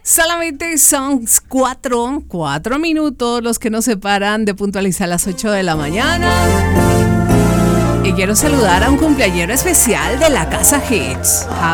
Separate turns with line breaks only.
Solamente son cuatro minutos los que nos separan de puntualizar las 8 de la mañana. Y quiero saludar a un cumpleañero especial de la Casa Hits.